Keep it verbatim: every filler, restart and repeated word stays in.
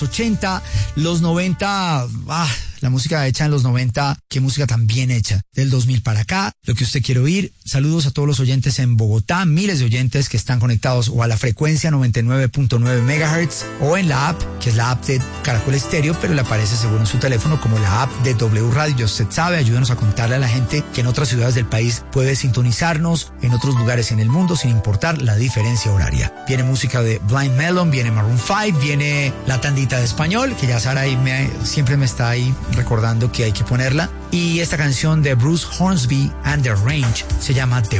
ochenta, los noventa, ah, la música hecha en los noventa, qué música tan bien hecha. Del dos mil para acá, lo que usted quiere oír. Saludos a todos los oyentes en Bogotá, miles de oyentes que están conectados o a la frecuencia noventa y nueve punto nueve megahertz o en la app, que es la app de Caracol Estéreo, pero le aparece seguro en su teléfono como la app de W Radio. Ya usted sabe, ayúdenos a contarle a la gente que en otras ciudades del país puede sintonizarnos, en otros lugares en el mundo, sin importar la diferencia horaria. Viene música de Blind Melon, viene Maroon cinco, viene la tandita de español, que ya Sara ahí me, siempre me está ahí recordando que hay que ponerla. Y esta canción de Bruce Hornsby and the Range se llama The